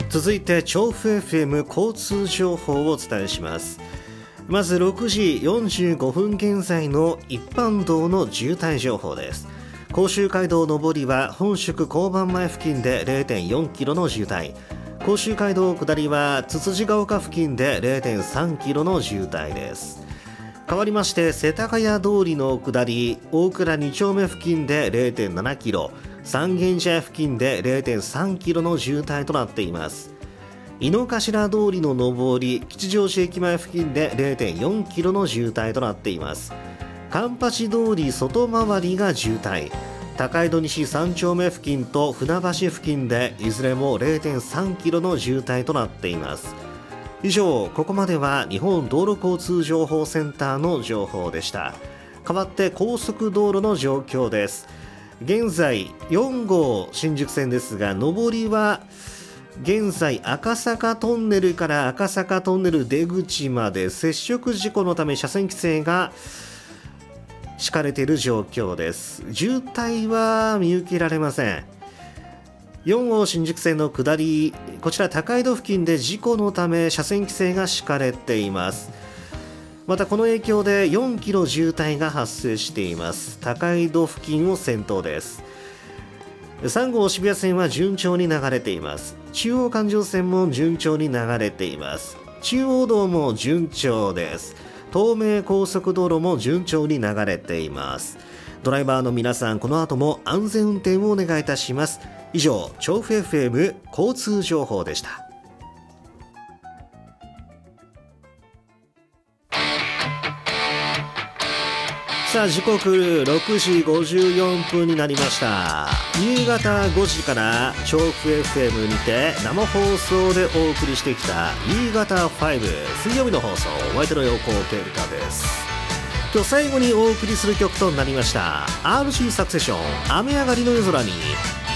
続いて調布 FM 交通情報をお伝えします。まず6時45分現在の一般道の渋滞情報です。甲州街道上りは本宿交番前付近で 0.4 キロの渋滞、甲州街道下りはつつじが丘付近で 0.3 キロの渋滞です。変わりまして世田谷通りの下り大倉2丁目付近で 0.7 キロ、三軒茶屋付近で 0.3 キロの渋滞となっています。井の頭通りの上り吉祥寺駅前付近で 0.4 キロの渋滞となっています。環八通り外回りが渋滞、高井戸西3丁目付近と船橋付近でいずれも 0.3 キロの渋滞となっています。以上、ここまでは日本道路交通情報センターの情報でした。代わって高速道路の状況です。現在4号新宿線ですが、上りは現在赤坂トンネルから赤坂トンネル出口まで接触事故のため車線規制が敷かれている状況です。渋滞は見受けられません。4号新宿線の下り、こちら高井戸付近で事故のため車線規制が敷かれています。またこの影響で4キロ渋滞が発生しています。高井戸付近を先頭です。3号渋谷線は順調に流れています。中央環状線も順調に流れています。中央道も順調です。東名高速道路も順調に流れています。ドライバーの皆さん、この後も安全運転をお願いいたします。以上、調布 FM 交通情報でした。さあ、時刻6時54分になりました。夕方5時から調布 FM にて生放送でお送りしてきた夕方5水曜日の放送、お相手の横尾健太です。今日最後にお送りする曲となりました RC サクセション雨上がりの夜空に。